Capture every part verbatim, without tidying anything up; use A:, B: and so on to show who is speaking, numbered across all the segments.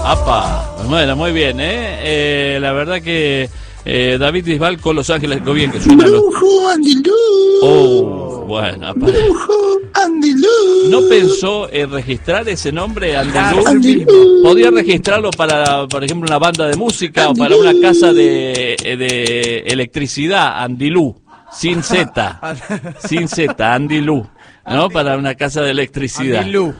A: Apa, bueno, muy bien, ¿eh? eh la verdad que eh, David Bisbal con Los Ángeles, lo bien que suena.
B: Brujo Andilú.
A: Oh, bueno, apa.
B: Brujo Andilú.
A: ¿No pensó en registrar ese nombre, Andilú?
B: Andilú.
A: ¿Podría registrarlo para, por ejemplo, una banda de música Andilú. O para una casa de, de electricidad, Andilú, sin Z, sin Z, Andilú, ¿no? Para una casa de electricidad.
C: Andilú.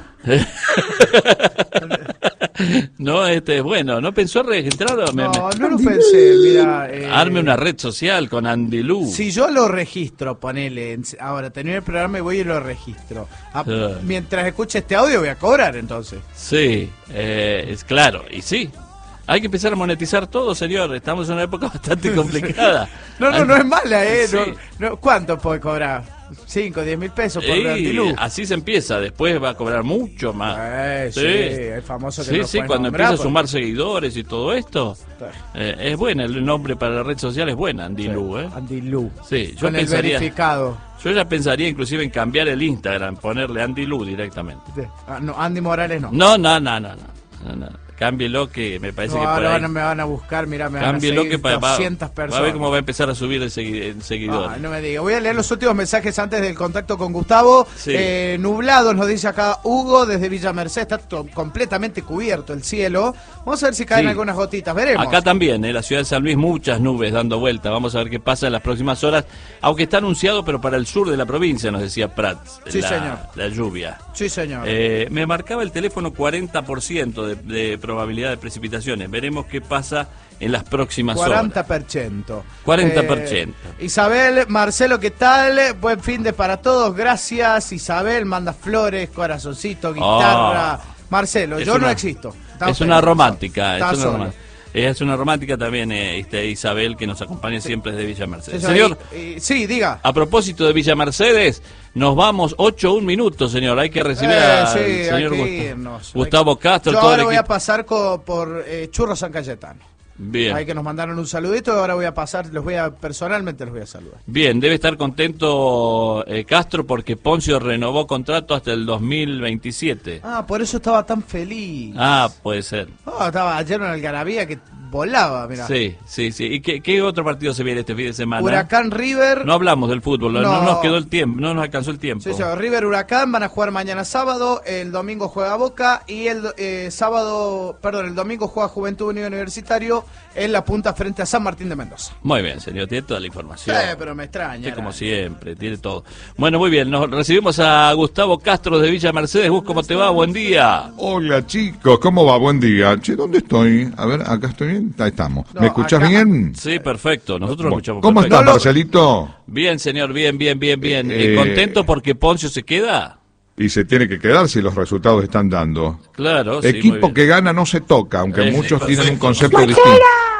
A: No, este, bueno, ¿no pensó registrarlo?
C: No,
A: me, me...
C: no lo pensé, mira. Eh,
A: Arme una red social con Andilú.
C: Si yo lo registro, ponele, ahora termino el programa y voy y lo registro. A,
A: uh. Mientras
C: escuche este audio voy a cobrar entonces.
A: Sí, eh, es claro, y sí. Hay que empezar a monetizar todo, señor. Estamos en una época bastante complicada.
C: no, no, no es mala, ¿eh?
A: Sí.
C: No, no, ¿cuánto puede cobrar? ¿cinco, diez mil pesos por Andilú?
A: Así se empieza, después va a cobrar mucho más.
C: Eh, sí, sí, el famoso que
A: Sí,
C: no
A: sí, cuando
C: nombrar,
A: empieza a sumar seguidores y todo esto. Sí. Eh, es bueno, el nombre para la red social es buena, Andilú, sí. ¿eh?
C: Andilú.
A: Sí, yo
C: Con
A: pensaría,
C: el verificado.
A: Yo ya pensaría inclusive en cambiar el Instagram, ponerle Andilú directamente.
C: Sí. Ah, no, Andy Morales no.
A: No, no, no, no, no. no, no. Cámbielo que me parece
C: no,
A: que por
C: ahora
A: ahí...
C: me van a buscar, mira, me
A: Cámbielo
C: van a seguir
A: que para,
C: doscientas personas.
A: Va a ver cómo va a empezar a subir el, segui el seguidor.
C: Ah, no me diga. Voy a leer los últimos mensajes antes del contacto con Gustavo.
A: Sí.
C: Eh, nublado, nos dice acá Hugo desde Villa Merced. Está completamente cubierto el cielo. Vamos a ver si caen
A: Sí.
C: algunas gotitas. Veremos.
A: Acá también, en la ciudad de San Luis, muchas nubes dando vuelta. Vamos a ver qué pasa en las próximas horas. Aunque está anunciado, pero para el sur de la provincia, nos decía Prats.
C: Sí,
A: la,
C: señor.
A: La lluvia.
C: Sí, señor.
A: Eh, me marcaba el teléfono cuarenta por ciento de, de probabilidad de precipitaciones. Veremos qué pasa en las próximas
C: cuarenta
A: horas.
C: por ciento.
A: cuarenta por ciento.
C: Eh, Isabel, Marcelo, ¿qué tal? Buen fin de para todos. Gracias, Isabel. Manda flores, corazoncito, guitarra. Oh, Marcelo, yo
A: una,
C: no existo.
A: Estamos es una romántica.
C: Está
A: es, una
C: solo.
A: romántica. es una romántica también, eh, este, Isabel, que nos acompaña sí. siempre desde Villa Mercedes.
C: Sí,
A: señor,
C: y, y, sí, diga.
A: A propósito de Villa Mercedes, nos vamos ocho un minuto, señor. Hay que recibir
C: eh,
A: al
C: sí,
A: señor
C: hay
A: Gustavo,
C: irnos.
A: Gustavo Castro.
C: Yo
A: todo
C: ahora
A: el
C: voy
A: equipo.
C: a pasar co, por eh, Churro San Cayetano.
A: Bien.
C: Hay que nos mandaron un saludito y ahora voy a pasar, los voy a personalmente los voy a saludar.
A: Bien, debe estar contento eh, Castro porque Poncio renovó contrato hasta el dos mil veintisiete.
C: Ah, por eso estaba tan feliz.
A: Ah, puede ser.
C: Oh, estaba ayer en Algarabía que volaba, mira.
A: Sí, sí, sí. ¿Y qué, qué otro partido se viene este fin de semana?
C: Huracán River.
A: No hablamos del fútbol, no, no nos quedó el tiempo, no nos alcanzó el tiempo.
C: Sí, sí, River Huracán van a jugar mañana sábado, el domingo juega Boca y el eh, sábado, perdón, el domingo juega Juventud Unido Universitario en la punta frente a San Martín de Mendoza.
A: Muy bien, señor, tiene toda la información.
C: Sí, pero me extraña.
A: Sí, como siempre, tiene todo. Bueno, muy bien, nos recibimos a Gustavo Castro de Villa Mercedes. Gus, ¿cómo te va? Buen día.
B: Hola, chicos, ¿cómo va? Buen día. Che, ¿dónde estoy? A ver, acá estoy bien, ahí estamos.
C: No,
B: ¿Me escuchás
C: acá,
B: bien?
A: Sí, perfecto, nosotros lo escuchamos
B: ¿Cómo
A: perfecto.
B: estás,
C: No lo-
B: Marcelito?
A: Bien, señor, bien, bien, bien, bien.
B: Eh,
A: Eh, ¿Contento porque Poncio se queda?
B: Y se tiene que quedar si los resultados están dando.
A: Claro, sí, muy
B: Equipo
A: bien.
B: que gana no se toca, aunque
A: Eh,
B: muchos
A: sí,
B: tienen un
A: perfecto.
B: concepto distinto.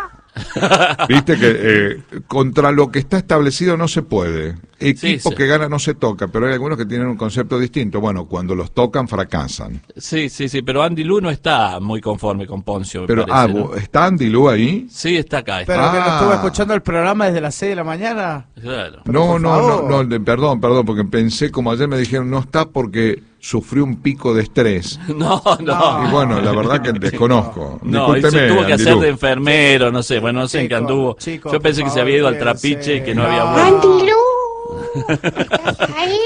B: Viste que eh, contra lo que está establecido no se puede. Equipo
A: Sí, sí.
B: que gana no se toca, pero hay algunos que tienen un concepto distinto. Bueno, cuando los tocan fracasan.
A: Sí, sí, sí, pero Andy Lu no está muy conforme con Poncio, me
B: Pero,
A: parece,
B: ah,
A: ¿no?
B: ¿está Andy Lu ahí?
A: Sí, está acá. Está.
C: Pero que lo
B: Ah.
C: estuve escuchando el programa desde las seis de la mañana.
A: Claro.
C: Pero
B: No,
C: por
B: no,
C: favor.
B: no, no, de- perdón, perdón, porque pensé, como ayer me dijeron, no está porque sufrió un pico de estrés.
A: No, no.
B: Y bueno, la verdad que desconozco.
A: No, y se
B: Discúlpeme,
A: tuvo que
B: Andy
A: hacer
B: Lu.
A: de enfermero, no sé, bueno, no sé en qué
C: Chico,
A: anduvo.
C: chico,
A: Yo pensé
C: por
A: que se había
C: favor,
A: ido al
C: quédense.
A: trapiche y que no,
C: No.
A: había vuelto.
D: ¡Andy Lu! ¿Estás ahí?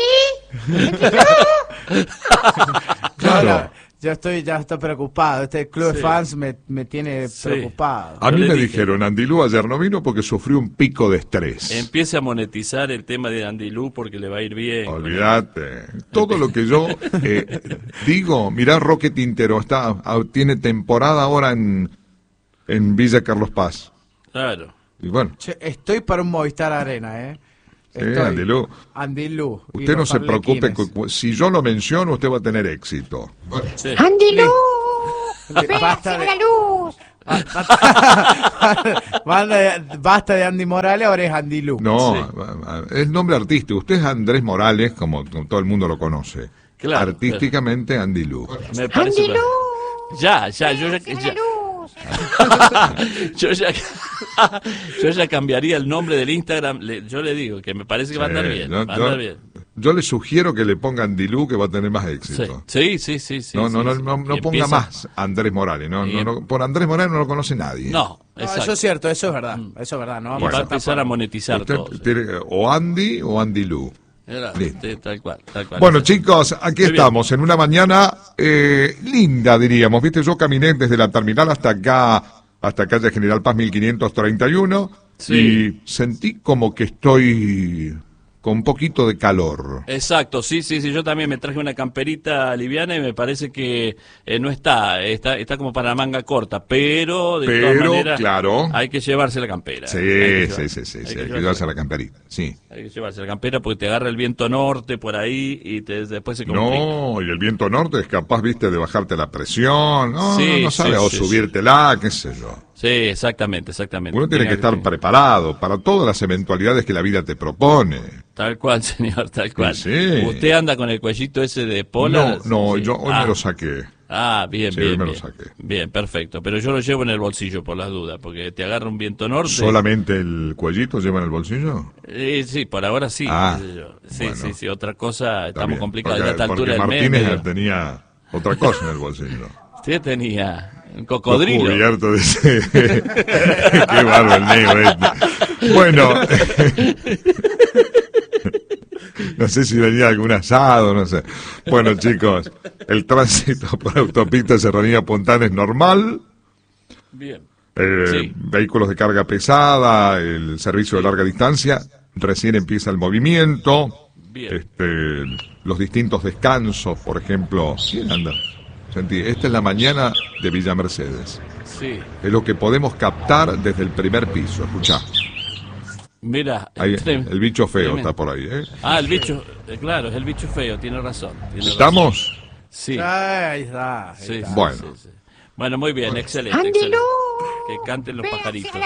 B: Claro.
C: Yo, yo estoy ya estoy preocupado. Este club
A: Sí.
C: de fans me, me tiene
A: Sí.
C: preocupado.
B: A
A: Yo
B: mí
A: le
B: me
A: dije.
B: dijeron, Andy Lu ayer no vino porque sufrió un pico de estrés.
A: Empiece a monetizar el tema de Andy Lu porque le va a ir bien.
B: Olvídate. Todo lo que yo eh, digo, mirá Roque Tintero, está, ah, tiene temporada ahora en, en Villa Carlos Paz.
A: Claro.
B: Y bueno,
C: Che, estoy para un Movistar Arena, ¿eh?
B: sí,
C: Estoy.
B: Andy Lu.
C: Andy Lu. y
B: Usted no
C: los
B: se preocupe,
C: arlequines.
B: cu- si yo lo menciono, usted va a tener éxito. Bueno,
A: Sí.
D: ¡Andy Lu!
C: Basta
D: ¡Basta
C: de-
D: la luz!
C: Basta de, basta de Andy Morales, ahora es Andy Lu.
B: no,
A: Sí.
B: a- a- es nombre artístico. Usted es Andrés Morales, como, como todo el mundo lo conoce.
A: Claro,
B: Artísticamente, Andy Lu.
A: Me parece.
D: ¡Andy
A: per-
D: Lu!
A: Ya, ya, yo ya,
D: ¡Basta
A: ya-
D: la luz!
A: yo ya, yo ya cambiaría el nombre del Instagram. Le- yo le digo que me parece que va a andar
B: Sí,
A: bien.
B: yo-
A: va a
B: yo-
A: andar bien.
B: yo le sugiero que le pongan Dilú, que va a tener más
A: Sí,
B: éxito.
A: sí, sí, sí. sí
B: no, no,
A: sí,
B: no,
A: sí.
B: no, no
A: Y
B: ponga
A: empieza-
B: más Andrés Morales. No,
A: Y
B: no,
A: em-
B: no, por Andrés Morales no lo conoce nadie.
A: No,
C: No,
A: exacto.
C: eso es cierto, eso es verdad. Eso es verdad, ¿no?
A: Y
C: Vamos
A: va a
C: a
A: empezar a monetizar
B: Usted
A: todo. sí.
B: tiene o Andy o Andy Lu.
A: Era,
B: Listo.
A: sí, tal cual, tal cual.
B: Bueno,
A: Eso.
B: chicos, aquí
A: Muy bien.
B: estamos en una mañana eh, linda, diríamos. Viste, yo caminé desde la terminal hasta acá, hasta calle General Paz mil quinientos treinta y uno,
A: Sí.
B: y sentí como que estoy con un poquito de calor.
A: Exacto, sí, sí, sí, yo también me traje una camperita liviana y me parece que eh, no está, está, está como para manga corta, pero de todas
B: Pero,
A: maneras
B: claro.
A: hay que llevarse la campera.
B: Sí,
A: Hay que
B: sí,
A: llevar-
B: sí, sí,
A: hay
B: sí,
A: que
B: hay que
A: llevarse-
B: llevarse la camperita, sí.
A: Hay que llevarse la campera porque te agarra el viento norte por ahí y te, después se complica.
B: No, y el viento norte es capaz, viste, de bajarte la presión, no,
A: Sí,
B: no, no sabe,
A: sí,
B: o
A: sí,
B: subírtela, qué sé yo.
A: Sí, exactamente, exactamente.
B: Uno tiene que estar preparado para todas las eventualidades que la vida te propone.
A: Tal cual, señor, tal cual.
B: Sí, sí.
A: ¿Usted anda con el cuellito ese de pola?
B: No, no,
A: Sí.
B: yo hoy
A: ah.
B: me lo saqué.
A: Ah, bien,
B: Sí, hoy
A: bien,
B: me lo
A: bien.
B: saqué.
A: Bien, perfecto. Pero yo lo llevo en el bolsillo por las dudas, porque te agarra un viento norte.
B: ¿Solamente el cuellito lleva en el bolsillo?
A: Eh, sí, por ahora sí.
B: Ah,
A: qué sé yo. Sí,
B: bueno.
A: sí, sí. Otra cosa,
B: Está
A: estamos
B: bien,
A: complicados.
B: porque-
A: Ya a esta
B: porque
A: altura del mes.
B: Martínez
A: medio-
B: tenía otra cosa en el bolsillo.
A: Usted tenía un cocodrilo.
B: Cubierto de ese... Qué bárbaro el negro este. Bueno... No sé si venía algún asado, no sé. Bueno, chicos, el tránsito por autopista Serranía Pontán es normal.
A: Bien.
B: Eh,
A: Sí.
B: Vehículos de carga pesada, el servicio de larga distancia, recién empieza el movimiento.
A: Bien.
B: Este, los distintos descansos, por ejemplo. ¿Quién anda? Sentí, esta es la mañana de Villa Mercedes.
A: Sí.
B: Es lo que podemos captar desde el primer piso. Escuchá,
A: Mira.
B: ahí,
A: trem-
B: el bicho feo
A: tremendo.
B: está por ahí, ¿eh?
A: Ah, el bicho. eh, claro, es el bicho feo, tiene razón. tiene
B: ¿Estamos?
A: razón. Sí.
C: Ahí está. ahí
A: Sí,
C: está.
A: sí,
B: Bueno.
A: sí, sí. Bueno, muy bien, excelente.
D: Andy
A: excelente.
D: Lu.
A: Que canten los
D: Véase
A: pajaritos.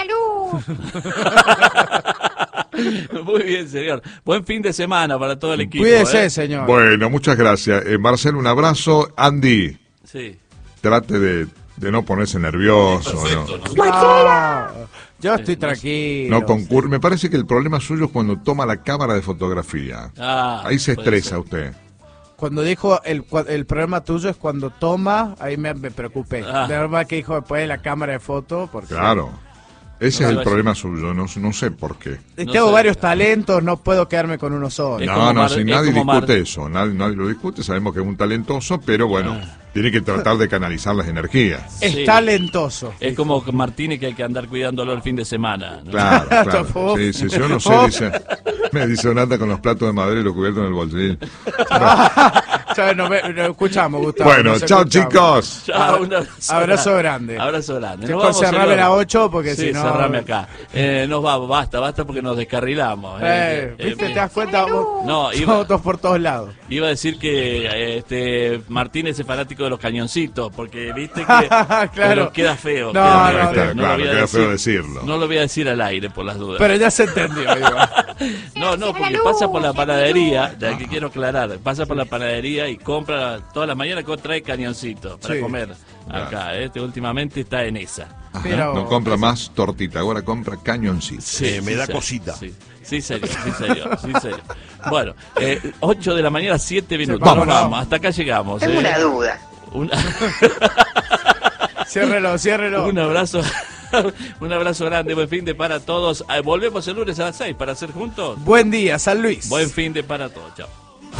D: la luz.
A: Muy bien, señor. Buen fin de semana para todo el equipo.
C: Cuídese,
A: ¿eh?
C: señor.
B: Bueno, muchas gracias. Eh, Marcelo, un abrazo. Andy,
A: Sí.
B: trate de, de no ponerse nervioso.
A: Perfecto,
B: ¿no?
A: ¿no?
C: Ah, yo estoy tranquilo.
B: No concurre. Me parece que el problema suyo es cuando toma la cámara de fotografía.
A: Ah,
B: Ahí se
A: puede
B: estresa
A: ser.
B: usted.
C: Cuando dijo el, cua- el problema tuyo es cuando toma, ahí me, me preocupé.
A: Ah.
C: De verdad que dijo después de la cámara de foto, porque
B: Claro. Ese
A: No,
B: es
A: no,
B: el problema suyo. No, no sé por qué.
C: es
A: No
C: que hago
A: sé.
C: varios talentos, no puedo quedarme con uno solo.
A: Es
B: No,
A: como
B: no,
A: Mar-
B: si
A: es
B: nadie
A: como Mar-
B: discute eso. Nadie, nadie lo discute. Sabemos que es un talentoso, pero bueno,
A: Ah.
B: tiene que tratar de canalizar las energías.
C: Es
A: Sí.
C: talentoso.
A: Es como Martínez que hay que andar cuidándolo el fin de semana. ¿no?
B: Claro, claro.
C: Por
B: Sí, sí, yo no sé,
C: favor.
B: dice, me dice anda con los platos de madera y lo cubierto en el bolsillo.
C: Ya, no, me- no escuchamos, Gustavo.
B: Bueno,
C: nos
B: chao
C: escuchamos.
B: chicos.
A: Chao, un abrazo,
C: Abrazo grande.
A: Abrazo grande.
C: Che,
A: Nos
C: con
A: vamos,
C: cerrame
A: señor.
C: la ocho, porque
A: sí,
C: si no-
A: cerrame acá. Eh, nos vamos, basta, basta porque nos descarrilamos.
C: Eh,
A: eh, eh,
C: ¿Viste?
A: eh,
C: ¿Te das cuenta? Vos-
A: No, iba-
C: somos todos por todos lados.
A: Iba a decir que eh, este Martínez es fanático de los cañoncitos, porque viste que
C: Claro.
A: pero queda feo.
C: No,
A: queda
C: no,
A: feo.
C: no,
B: Está,
A: lo
B: claro,
A: voy a
B: queda feo
A: decir.
B: decirlo.
A: No lo voy a decir al aire por las dudas.
C: Pero ya se entendió. digo.
A: No, no, porque pasa por la panadería, de que quiero aclarar, pasa por la panadería y compra todas las mañanas que trae cañoncitos para
C: Sí.
A: comer acá. Este últimamente está en esa.
B: Ajá,
C: Pero-
B: no compra más tortita, ahora compra cañoncito.
A: Sí,
E: me da
A: sí,
E: cosita.
A: Sí, sí, serio, sí, serio, sí, serio. Bueno, eh, ocho de la mañana, siete minutos.
C: Vamos.
A: Vamos, vamos, hasta acá llegamos.
F: Tengo
A: eh.
F: una duda.
A: Un,
C: Ciérrelo, ciérrelo.
A: un abrazo. Un abrazo grande, buen fin de para todos. Eh, Volvemos el lunes a las seis para hacer juntos.
C: Buen día, San Luis.
A: Buen fin de para todos. Chao.